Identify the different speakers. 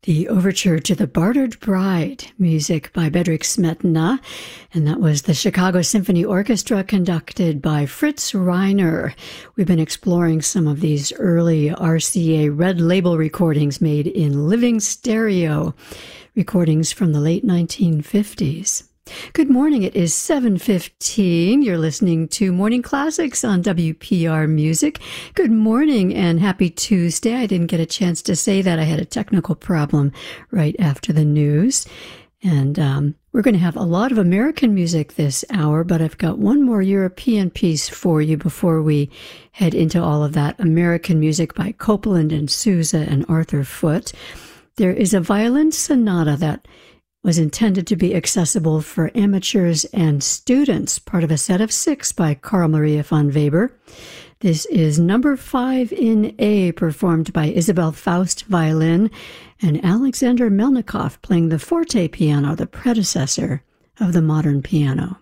Speaker 1: The Overture to the Bartered Bride, music by Bedřich Smetana, and that was the Chicago Symphony Orchestra conducted by Fritz Reiner. We've been exploring some of these early RCA Red Label recordings made in living stereo, recordings from the late 1950s. Good morning, it is 7:15. You're listening to Morning Classics on WPR Music. Good morning and happy Tuesday. I didn't get a chance to say that. I had a technical problem right after the news. And we're going to have a lot of American music this hour, but I've got one more European piece for you before we head into all of that American music by Copeland and Sousa and Arthur Foote. There is a violin sonata that was intended to be accessible for amateurs and students, part of a set of 6 by Carl Maria von Weber. This is number 5 in A, performed by Isabel Faust violin and Alexander Melnikov playing the forte piano, the predecessor of the modern piano.